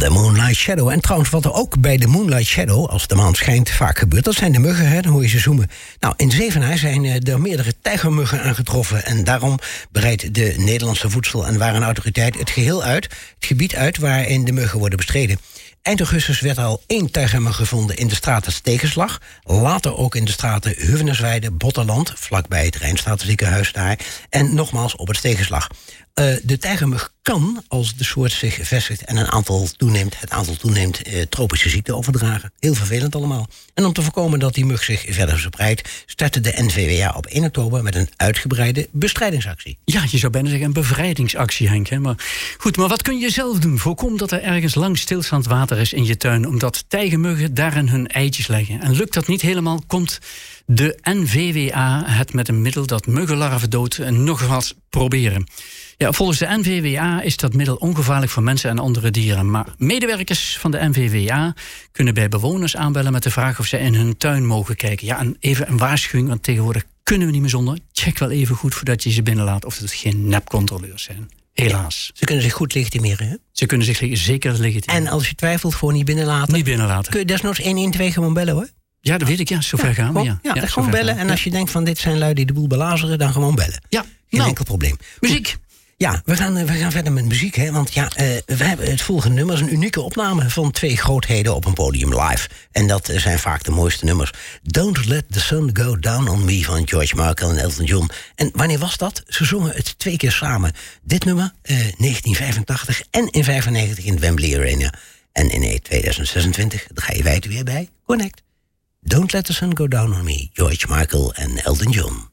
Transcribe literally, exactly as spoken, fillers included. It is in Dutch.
The Moonlight Shadow. En trouwens, wat er ook bij de Moonlight Shadow, als de maan schijnt, vaak gebeurt, dat zijn de muggen, hè, dan hoor je ze zoomen. Nou, in Zevenaar zijn er meerdere tijgermuggen aangetroffen. En daarom breidt de Nederlandse Voedsel- en Warenautoriteit het geheel uit, het gebied uit waarin de muggen worden bestreden. Eind augustus werd al één tijgermug gevonden in de straten Stekenslag. Later ook in de straten Huvenesweide, Botterland, vlakbij het Rijnstatenziekenhuis daar. En nogmaals op het Stekenslag. Uh, de tijgermug kan, als de soort zich vestigt en een aantal toeneemt, het aantal toeneemt, uh, tropische ziekten overdragen. Heel vervelend allemaal. En om te voorkomen dat die mug zich verder verspreidt, startte de N V W A op één oktober met een uitgebreide bestrijdingsactie. Ja, je zou bijna zeggen een bevrijdingsactie, Henk. Hè? Maar goed, maar wat kun je zelf doen? Voorkom dat er ergens lang stilstaand water is in je tuin, omdat tijgermuggen daarin hun eitjes leggen. En lukt dat niet helemaal, komt de N V W A het met een middel dat muggenlarven doodt nog wat proberen. Ja, volgens de N V W A is dat middel ongevaarlijk voor mensen en andere dieren. Maar medewerkers van de N V W A kunnen bij bewoners aanbellen met de vraag of ze in hun tuin mogen kijken. Ja, en even een waarschuwing, want tegenwoordig kunnen we niet meer zonder. Check wel even goed voordat je ze binnenlaat of het geen nepcontroleurs zijn. Helaas. Ze kunnen zich goed legitimeren, hè? Ze kunnen zich zeker legitimeren. En als je twijfelt, voor niet binnenlaten. Niet binnenlaten. Kun je desnoods een een twee gewoon bellen, hoor. Ja, dat weet ik, ja. Zover ja, gaan we, ja. Ja, ja gewoon bellen. En als je denkt van dit zijn lui die de boel belazeren, dan gewoon bellen. Ja. Geen nou, enkel probleem. Muziek. Goed. Ja, we gaan, we gaan verder met muziek, hè? Want ja, uh, we hebben het volgende nummer is een unieke opname van twee grootheden op een podium live. En dat uh, zijn vaak de mooiste nummers. Don't Let the Sun Go Down on Me van George Michael en Elton John. En wanneer was dat? Ze zongen het twee keer samen. Dit nummer, uh, negentien vijfentachtig en in vijfennegentig in Wembley Arena. En in tweeduizend zesentwintig, daar ga je wijd weer bij. Connect. Don't Let the Sun Go Down on Me, George Michael en Elton John.